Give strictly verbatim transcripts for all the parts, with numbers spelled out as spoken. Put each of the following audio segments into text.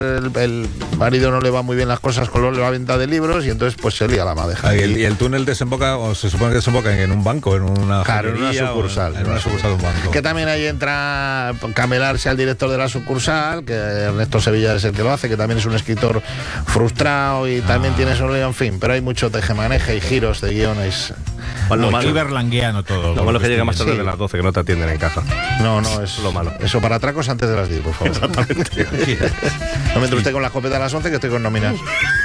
el, el marido no le va muy bien las cosas con la venta de libros y entonces pues se lía la madeja. Ah, y, el, y el túnel desemboca, o se supone que desemboca en un banco, en una claro, en una sucursal. En, en una sucursal de un banco. Que también ahí entra Camelarse al director de la sucursal, que Ernesto Sevilla es el que lo hace, que también es un escritor frustrado y también ah. tiene eso, en fin, pero hay mucho tejemaneje y giros de guiones. Bueno, lo malo, berlanguiano todo. Lo malo es que llega más tarde sí. de las doce, que no te atienden en casa. No, no, es lo malo. Eso para atracos antes de las diez, por favor. Exactamente. No me entre usted con la escopeta a las once, que estoy con nóminas.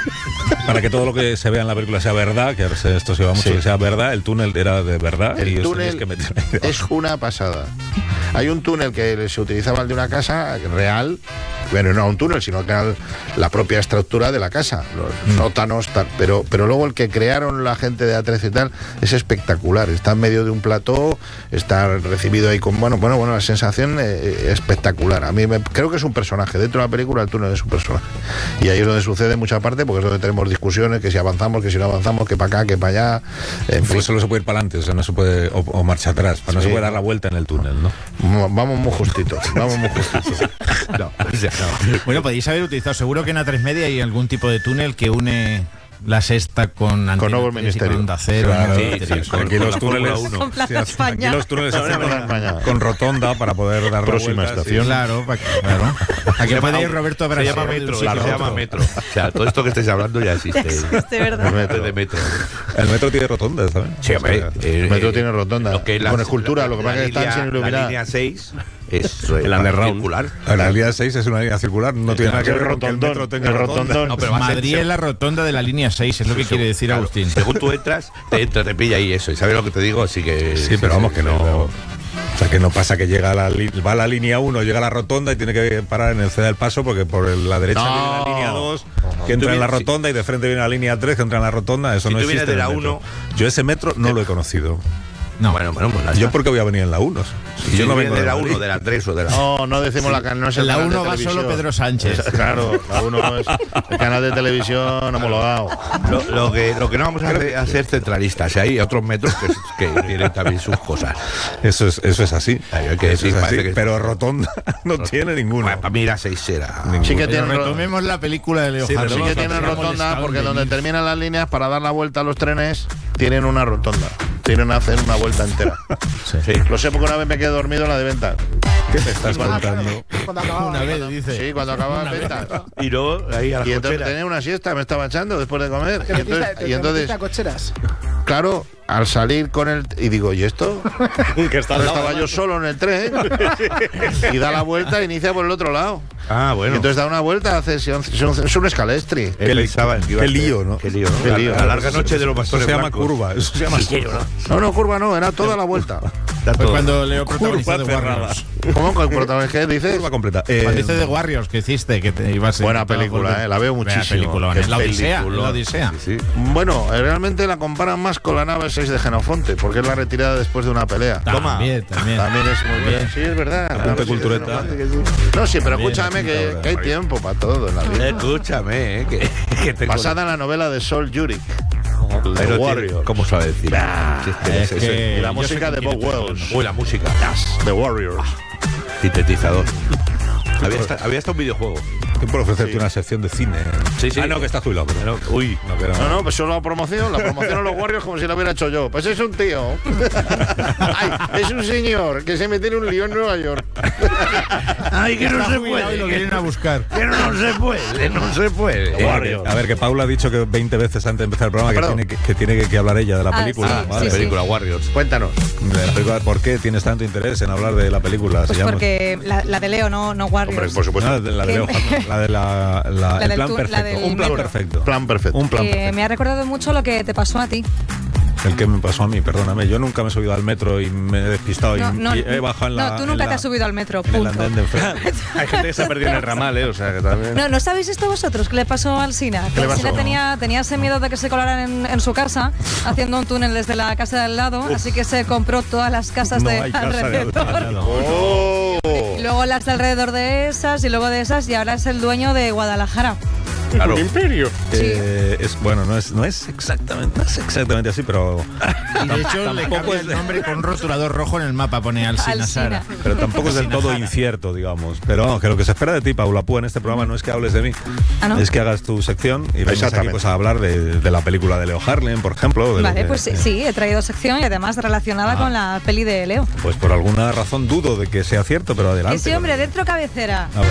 Para que todo lo que se vea en la película sea verdad, que esto se va mucho, sí. que sea verdad, el túnel era de verdad. El y túnel que meter es una pasada. Hay un túnel que se utilizaba el de una casa real, bueno, no un túnel, sino que era la propia estructura de la casa, los mm. sótanos, tal, pero, pero luego el que crearon la gente de A trece y tal es espectacular. Está en medio de un plató, está recibido ahí con, bueno, bueno, bueno, la sensación eh, espectacular. A mí me, creo que es un personaje, dentro de la película el túnel es un personaje. Y ahí es donde sucede mucha parte, porque es donde tenemos discusiones, que si avanzamos, que si no avanzamos, que para acá, que para allá. En fin. Solo se puede ir para adelante, o sea, no se puede, o, o marcha atrás, sí. no se puede dar la vuelta en el túnel, ¿no? Vamos muy justitos, vamos muy justitos. No, no. Bueno, podéis haber utilizado, seguro que en A tres Media hay algún tipo de túnel que une La Sexta con Antena con Nuevo Ministerio, con Onda Cero, claro, sí, sí, sí, con, aquí los túneles uno. Con Plaza sí, España. Aquí los túneles con, con rotonda para poder dar próxima la vuelta, estación. Sí. Claro, para que, claro. Aquí puede ir Roberto Brasero. Se llama metro, sí, se llama metro. O sea, todo esto que estáis hablando ya existe. Ya existe, ¿verdad? El metro de metro. El metro tiene rotonda, ¿sabes? Sí, hombre. O sea, el metro eh, tiene rotonda. Lo que la, con escultura, la, lo que pasa es que están sin iluminar. La línea seis es la circular. La línea seis es una línea circular, no tiene nada que ver con que el metro tenga rotonda. No, pero Madrid es la rotonda de la línea seis, es lo que quiere decir claro, Agustín. Según tú entras, te entra, te pilla ahí eso. ¿Y sabes lo que te digo? Así que sí, sí pero vamos sí, que no. O sea, que no pasa que llega a la va a la línea uno, llega a la rotonda y tiene que parar en el C del Paso porque por la derecha no. viene la línea dos, que entra en la rotonda, y de frente viene la línea tres, que entra en la rotonda. Eso si no tú existe. De la uno, yo ese metro no lo he conocido. No, bueno, bueno, pues la yo porque voy a venir en la uno. Si si yo no vengo de la uno, de la tres o de la... No, no decimos sí. la no es el la uno va televisión. Solo Pedro Sánchez. Claro, la uno es el canal de televisión homologado. Lo, lo, que, lo que no vamos a hacer es ser centralistas. Y hay otros metros que, que tienen también sus cosas. Eso es, eso es así. Ay, hay que decir, es así que pero rotonda no, no tiene ninguna. Bueno, para mí la seis era. Sí que tiene, retomemos la película de Leo sí, Harlem. Sí que tienen rotonda porque donde terminan las líneas para dar la vuelta a los trenes tienen una rotonda. Tienen a hacer una vuelta entera. Sí. Sí. Lo sé porque una vez me quedé dormido en la de venta. ¿Qué te estás contando? Una vez, dice. Sí, cuando acababa la venta. Y luego ahí a la Y entonces cochera. tenía una siesta, me estaba echando después de comer. ¿Te Y entonces, metiste, y entonces a cocheras? Claro, al salir con el... Y digo, ¿y esto? que está estaba lado, yo ¿no? solo en el tren. Y da la vuelta e inicia por el otro lado. Ah, bueno. Y entonces da una vuelta, hace, es un escalestri. Qué, qué lío, ¿no? Qué lío, ¿no? Qué lío. La, la larga noche de los pastores Eso se llama blancos. curva. Eso se llama sí, curva. No, no, curva no, era toda la vuelta. Pues cuando Leo protagonizó de Warriors. ¿Cómo con el protagonista? ¿Qué dices? Curva completa. Eh, cuando dice de Warriors, que hiciste, que te ibas a... Buena película, eh, la veo muchísimo. Película, es la Odisea. La Odisea. Sí, sí. Bueno, realmente la comparan más con la nave seis de Genofonte, porque es la retirada después de una pelea. Toma. También, también. También es muy bien. Sí, es verdad. Apunte cultureta. No, sí, pero escúchame que, que hay tiempo para todo en la vida. Escúchame, eh, que, que tengo... Basada en la novela de Sol Yurik. The Warriors. ¿Cómo sabe decir? Ah, sí, es que es que y la música de Bob Wells. Uy, la música. Yes, The Warriors. Sintetizador. Había hasta, había hasta un videojuego. Tú por ofrecerte sí. una sección de cine. Sí, sí. Ah, no, que está jubilado. Pero... No, uy. No, que no. no, no, pues solo la promoción. La promoción a los Warriors como si lo hubiera hecho yo. Pues es un tío. Ay, es un señor que se mete en un lío en Nueva York. Ay, que no está se puede. Y lo vienen a buscar. Que no, no se puede, no se puede. Eh, a ver, que Paula ha dicho que veinte veces antes de empezar el programa que tiene que, que tiene que, que hablar ella de la ah, película. Sí, vale. sí, sí. Película Warriors. Cuéntanos. De la película, ¿por qué tienes tanto interés en hablar de la película? Pues porque la, la de Leo, no, no Warriors. Hombre, por supuesto. No, la de Leo, la de la, la, la el del plan tour, perfecto. la del Un plan metro. perfecto. Plan perfecto. Un plan eh, perfecto. Me ha recordado mucho lo que te pasó a ti. El que me pasó a mí, perdóname. Yo nunca me he subido al metro y me he despistado No, y, no, y he bajado en la... No, tú nunca la, te has subido al metro, en el punto. andén de enfrente. Hay gente que se ha perdido en el ramal, ¿eh? O sea, que también... No, ¿no sabéis esto vosotros? ¿Qué le pasó al Sina? Que el Sina tenía, tenía ese miedo de que se colaran en, en su casa, haciendo un túnel desde la casa del lado, Uf. así que se compró todas las casas no de hay casa alrededor. De alrededor. Oh. Y luego las de alrededor de esas, y luego de esas, y ahora es el dueño de Guadalajara. Claro. Un imperio. Eh, es, bueno, no es, no es exactamente, no es exactamente así, pero Y de hecho le tampoco cambia es el de- nombre con un rotulador rojo en el mapa, pone Alsina Alsina. Sara. pero tampoco es del todo incierto, digamos. Pero vamos, que lo que se espera de ti, Paula Púa, en este programa no es que hables de mí, Ah, ¿no? es que hagas tu sección y venimos aquí Exactamente. pues, a hablar de, de la película de Leo Harlem, por ejemplo. de lo Vale, que- pues sí, sí, he traído sección y además relacionada Ah. con la peli de Leo. Pues por alguna razón dudo de que sea cierto, pero adelante. Que sí, hombre, dentro cabecera. A ver.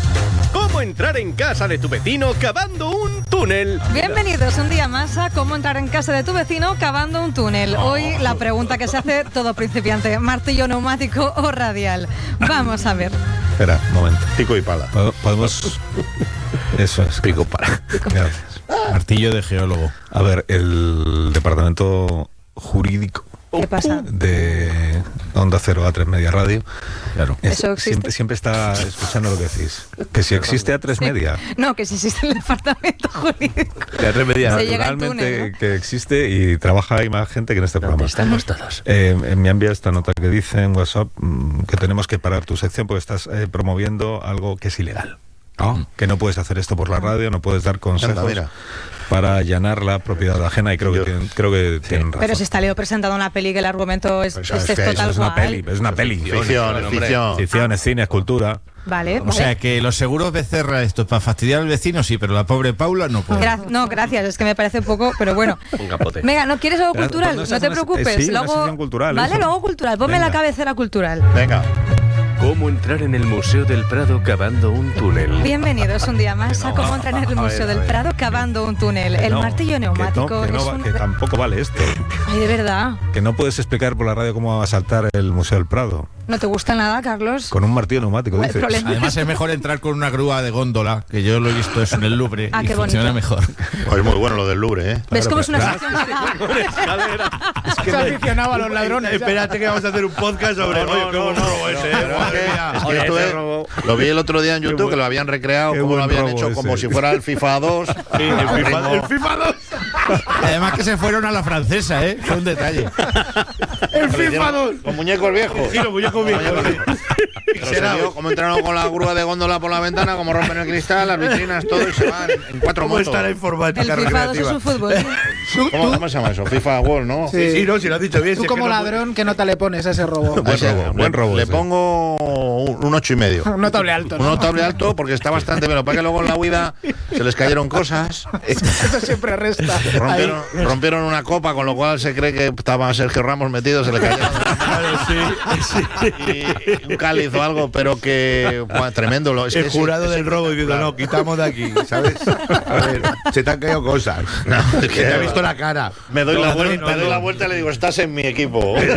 ¿Cómo entrar en casa de tu vecino cavando un túnel? Bienvenidos un día más a Cómo entrar en casa de tu vecino cavando un túnel. Hoy la pregunta que se hace todo principiante, martillo neumático o radial. Vamos a ver. Espera, un momento. Pico y pala. Po- Podemos. Eso es. Pico para. Gracias. Martillo de geólogo. A ver, el departamento jurídico ¿Qué pasa? de Onda Cero A tres Media Radio. Claro. es- ¿Eso existe? siempre, siempre está escuchando lo que decís. Que si existe A tres Media. No, que si existe el departamento jurídico. Ya te medía. Se llega al Naturalmente túnel, ¿no? que existe y trabaja ahí más gente que en este programa. Estamos todos. Eh, me ha enviado esta nota que dice en WhatsApp mm, que tenemos que parar tu sección porque estás eh, promoviendo algo que es ilegal. Que no puedes hacer esto por la radio, no puedes dar consejos Anda, mira. para allanar la propiedad ajena y creo Yo- que tienen, creo que tienen razón. Pero si está Leo presentado en una peli que el argumento es, Pues, es es esto que tal es una cual. peli, es una peli. Ficción, es ficción. Ficción, es cine, es cultura. Vale, O vale. sea que los seguros Becerra, esto para fastidiar al vecino, sí, pero la pobre Paula no puede. Gra- no, gracias, es que me parece un poco, pero bueno. Un capote. Venga, ¿no quieres algo Pero, cultural? ¿cuándo se No hace te una- preocupes. eh, sí, lo una hago- sección cultural, Vale, eso. lo hago cultural. Ponme Venga. la cabecera cultural. Venga. ¿Cómo entrar en el Museo del Prado cavando un túnel? Bienvenidos un día más a Cómo entrar en el Museo del Prado cavando un túnel. Que El no, martillo que no, neumático que, no es va- un... que tampoco vale esto. Ay, de verdad. Que no puedes explicar por la radio cómo va a saltar el Museo del Prado. ¿No te gusta nada, Carlos? Con un martillo neumático, El dices. problema- Además es mejor entrar con una grúa de góndola, que yo lo he visto eso en el Louvre Ah, y qué funciona bonito. mejor. Pues muy bueno lo del Louvre, ¿eh? ¿Ves Claro, cómo es una claro. sección? Se aficionaba a los ladrones. Espérate que vamos a hacer un podcast sobre. No, Oye, no, qué no, buen no, robo ese, pero eh, es madre que- mía. es que Oye, estuve- ese robo. lo vi el otro día en YouTube buen- que lo habían recreado, qué como lo buen habían robo hecho, ese. como si fuera el FIFA dos. Sí, el FIFA, el FIFA dos. Además que se fueron a la francesa, ¿eh? Fue un detalle. El FIFA dos. Con muñecos viejos. Sí, los muñecos viejos. Pero se vio cómo entraron con la grúa de góndola por la ventana, como rompen el cristal, las vitrinas, todo y se van en cuatro ¿Cómo motos. está la informática El FIFA dos es recreativa? un fútbol. ¿Cómo, cómo se llama eso? FIFA World, ¿no? Sí, sí, no, si lo has dicho bien. Tú si es como que no- ladrón, ¿qué nota le pones a ese robo? A Buen ese- robo, buen le- robo Le ese. pongo un, un ocho y medio. Notable alto, Un ¿no? notable alto porque está bastante bien. Lo que pasa es que luego en la huida se les cayeron cosas. Eso siempre resta. Rompieron, rompieron una copa, con lo cual se cree que estaba Sergio Ramos metido, se le cayeron y un cáliz o algo, pero que buah, tremendo. Lo, es que El ese- jurado ese- del robo diciendo, no, quitamos de aquí, ¿sabes? A ver, se te han caído cosas. No, es Que que te ha visto la cara. me doy, No, la no, vuelta, no, me doy no. la vuelta y le digo, estás en mi equipo. ¿Te-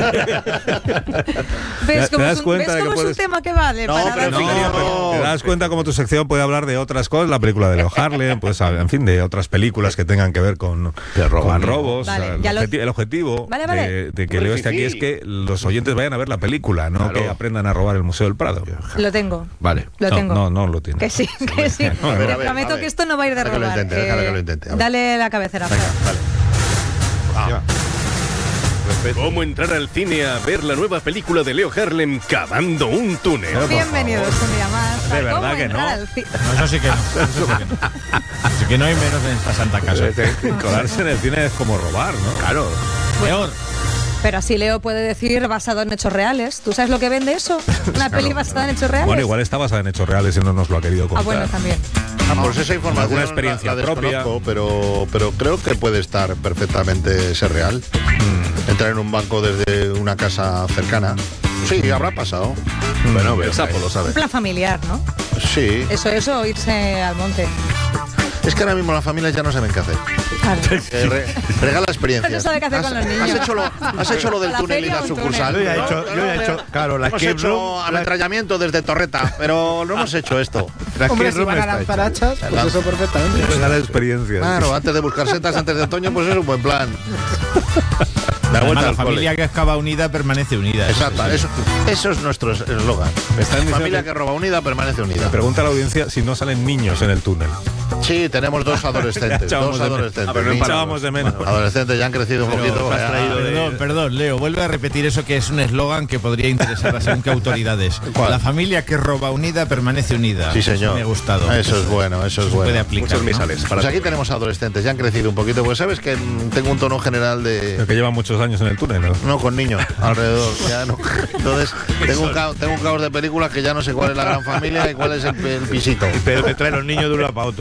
¿Ves te cómo, das es un, cuenta ¿ves de que cómo es un puedes- tema que vale? No, para pero dar- no, Pero no. ¿Te das cuenta cómo tu sección puede hablar de otras cosas? La película de Leo Harlem, pues en fin, de otras películas que tengan que ver con, Que roban. con robos. Vale, O sea, el, ya lo- objeti- el objetivo Vale, vale. De, de que Hombre, Leo esté aquí fifí. es que los oyentes vayan a ver la película, no Claro. que aprendan a robar el Museo del Prado. Lo tengo. Vale. Lo no, tengo. no, no lo tiene. Que sí, que sí. A ver, a Te ver, prometo a ver. que esto no va a ir de Déjalo que lo robar. intente, déjalo que lo intente, a ver. Dale la cabecera. Fran. ¿Cómo entrar al cine a ver la nueva película de Leo Harlem cavando un túnel? Bienvenidos un día más. De a verdad Cómo que entrar no. al ci- No, eso sí que no. Eso sí que no. Así que no hay menos en esta santa casa. Colarse en el cine es como robar, ¿no? Claro. Peor. Pero así Leo puede decir basado en hechos reales. ¿Tú sabes lo que vende eso? Una peli basada en hechos reales. Bueno, igual está basada en hechos reales y no nos lo ha querido Ah, contar. bueno, también. Ah, pues esa información Alguna experiencia la, la propia. desconozco, pero, pero creo que puede estar perfectamente ser real. Entrar en un banco desde una casa cercana. Sí, habrá pasado. Bueno, El sapo lo Un sabe. plan familiar, ¿no? Sí. Eso, eso, irse al monte. Es que ahora mismo las familias ya no saben qué hacer. Claro. Eh, re- regala experiencias. No sabe qué hacer Has- con los niños. Has hecho lo, has hecho lo del A la túnel y feria la un sucursal. túnel. Yo ya he hecho, yo ya he hecho, claro, la Hemos escape hecho room, la, ametrallamiento desde Torreta, pero no hemos hecho esto. la Hombre, escape si room van a está lanzar hecha. hachas, pues eso perfectamente. Regala experiencias. Claro, antes de buscar setas antes de otoño, pues es un buen plan. La Además, vuelta la al familia cole. que excava unida permanece unida. Exacto, Eso sí. eso, eso es nuestro eslogan. Me están diciendo Familia que- que roba unida permanece unida. Pregunta a la audiencia si no salen niños en el túnel. Sí, tenemos dos adolescentes. Echábamos dos de adolescentes. menos. Pero niños. echábamos de menos. Adolescentes ya han crecido un poquito. has ya- traído de- Perdón, perdón, Leo, vuelve a repetir eso que es un eslogan que podría interesar a según qué autoridades. ¿Cuál? La familia que roba unida permanece unida. Sí, señor. Me ha gustado. Eso es bueno, eso es se bueno. puede aplicar. Muchos ¿no? misales. Para Pues aquí tenemos adolescentes, ya han crecido un poquito. Pues sabes que mm, tengo un tono general de. Pero que llevan muchos años en el túnel, ¿no? No, con niños alrededor. Ya no. Entonces, tengo un, caos, tengo un caos de películas que ya no sé cuál es la gran familia y cuál es el, el pisito. Pero te trae los niños de un lado para otro.